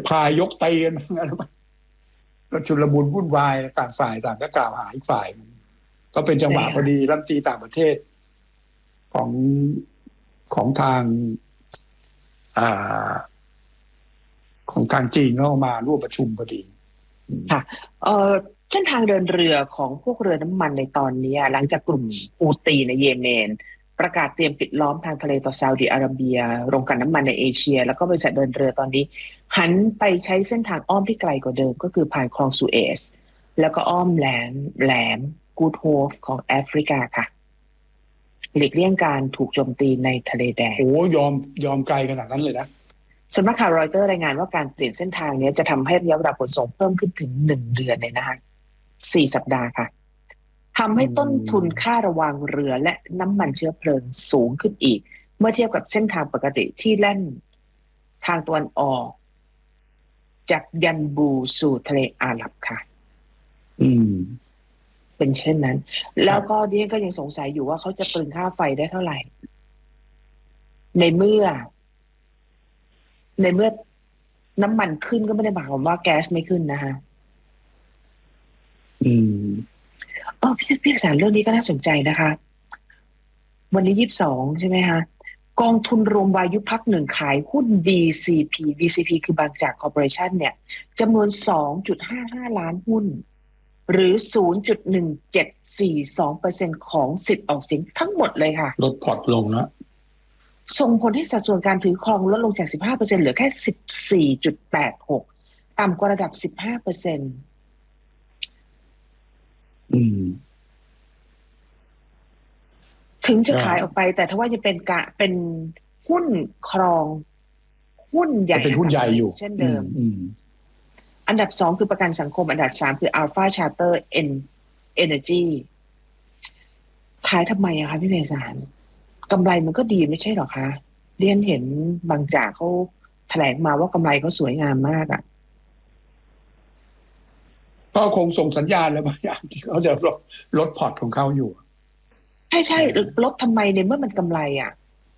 พายยกตีกันก็ชุลมุนวุ่นวายต่างฝ่ายต่างก็กล่าวหาอีกฝ่ายก็เป็นจังหวะพอดีรัฐมนตรีต่างประเทศของทางของทางจีนก็มาร่วมประชุมพอดีค่ะเส้นทางเดินเรือของพวกเรือน้ำมันในตอนนี้หลังจากกลุ่มฮูตีในเยเมนประกาศเตรียมปิดล้อมทางทะเลต่อซาอุดิอาระเบียโรงกลั่นน้ำมันในเอเชียแล้วก็บริษัทเดินเรือตอนนี้หันไปใช้เส้นทางอ้อมที่ไกลกว่าเดิมก็คือผ่านคลองสุเอซแล้วก็อ้อมแหลมกูดโฮฟของแอฟริกาค่ะหลีกเลี่ยงการถูกโจมตีในทะเลแดงโอ้ยอมไกลขนาดนั้นเลยนะสำนักข่าวรอยเตอร์รายงานว่าการเปลี่ยนเส้นทางนี้จะทำให้ระยะเวลาขนส่งเพิ่มขึ้นถึง1 เดือนเลยนะคะ4 สัปดาห์ค่ะทำให้ต้นทุนค่าระวางเรือและน้ำมันเชื้อเพลิงสูงขึ้นอีกเมื่อเทียบกับเส้นทางปกติที่แล่นทางตะวันออกจากยันบูสู่ทะเลอาหรับค่ะเป็นเช่นนั้นแล้วก็ดิฉันก็ยังสงสัยอยู่ว่าเขาจะตรึงค่าไฟได้เท่าไหร่ในเมื่อน้ำมันขึ้นก็ไม่ได้หมายความว่าแก๊สไม่ขึ้นนะคะพี่สารเรื่องนี้ก็น่าสนใจนะคะวันนี้22ใช่ไหมคะกองทุนรวมวายุพักหนึ่งขายหุ้น BCP คือบางจากคอร์ปอเรชั่นเนี่ยจำนวน 2.55 ล้านหุ้นหรือ 0.1742% ของสิทธิ์ออกเสียงทั้งหมดเลยค่ะลดพอร์ตลงแล้วส่งผลให้สัดส่วนการถือครองลดลงจาก 15% เหลือแค่ 14.86 ต่ำกว่าระดับ 15%ถึงจะขายออกไปแต่ถ้าว่าจะเป็นหุ้นครองหุ้นใหญ่เป็นหุ้นใหญ่อยู่เช่นเดิมอันดับ2คือประกันสังคมอันดับ3คือ Alpha Charter Energy ขายทำไมอะคะพี่เมษารกำไรมันก็ดีไม่ใช่หรอคะเรียนเห็นบางจากเขาแถลงมาว่ากำไรเขาสวยงามมากอะก็คงส่งสัญญาณแล้วบางอย่างที่เขาจะลดพอร์ตของเขาอยู่ใช่ลดทำไมเนี่ยเมื่อมันกำไรอ่ะ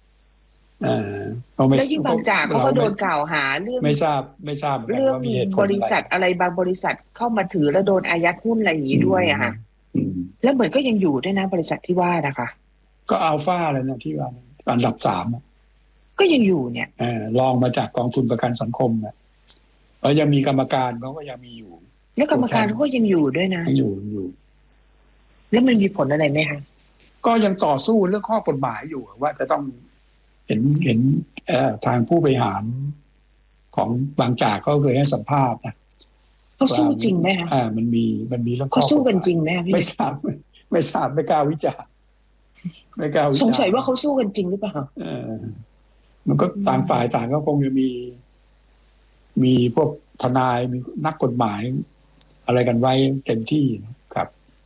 แล้วยิ่งบางจากเขาก็โดนกล่าวหาเรื่องไม่ทราบเรื่องบริษัทอะไรบางบริษัทเข้ามาถือแล้วโดนอายัดหุ้นอะไรอย่างนี้ด้วยอะค่ะแล้วเหมือนก็ยังอยู่ด้วยนะบริษัทที่ว่านะคะก็อัลฟาอะไรนะที่ว่าอันดับ3 ก็ยังอยู่เนี่ยลองมาจากกองทุนประกันสังคมเนี่ยแล้วยังมีกรรมการเขาก็ยังมีอยู่แล้วกรรมการเขาก็ยังอยู่ด้วยนะอยู่แล้วมันมีผลอะไรไหมคะก็ยังต่อสู้เรื่องข้อกฎหมายอยู่ว่าจะต้องเห็นทางผู้บริหารของบางจากเขาเคยให้สัมภาษณ์นะเขาสู้จริงไหมคะมันมีเรื่องข้อเขาสู้กันจริงไหมพี่ไม่ทราบไม่กล้าวิจารณ์สงสัยว่าเขาสู้กันจริงหรือเปล่ามันก็ต่างฝ่ายต่างก็คงจะมีพวกทนายมีนักกฎหมายอะไรกันไว้เต็มที่นะครับ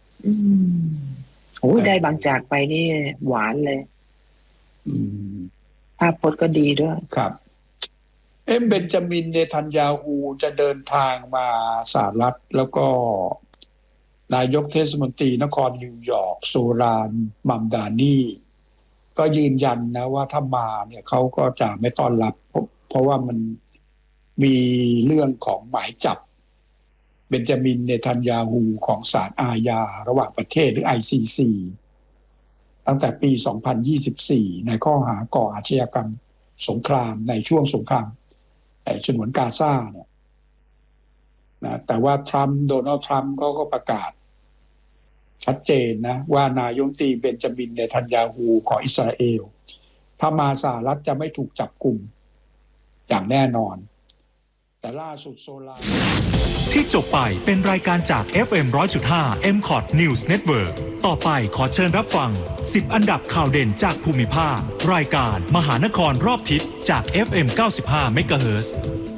โอ้ยได้บางจากไปนี่หวานเลยภาพพจน์ก็ดีด้วยครับเบนจามินเนทันยาฮูจะเดินทางมาสหรัฐแล้วก็นายกเทศมนตรีนครนิวยอร์กโซรานมัมดานีก็ยืนยันนะว่าถ้ามาเนี่ยเขาก็จะไม่ต้อนรับเพราะว่ามันมีเรื่องของหมายจับเบนจามินเนทันยาฮูของศาลอาญาระหว่างประเทศหรือ ICC ตั้งแต่ปี 2024 ในข้อหาก่ออาชญากรรมสงครามในช่วงสงครามฉนวนกาซาเนี่ยนะแต่ว่าโดนัลด์ทรัมป์ก็ประกาศชัดเจนนะว่านายกรัฐมนตรีเบนจามินเนทันยาฮูของอิสราเอลถ้ามาสหรัฐจะไม่ถูกจับกุมอย่างแน่นอนแต่ล่าสุดโซลาที่จบไปเป็นรายการจาก FM 100.5 MCOT News Network ต่อไปขอเชิญรับฟัง10อันดับข่าวเด่นจากภูมิภาครายการมหานครรอบทิศจาก FM 95 MHz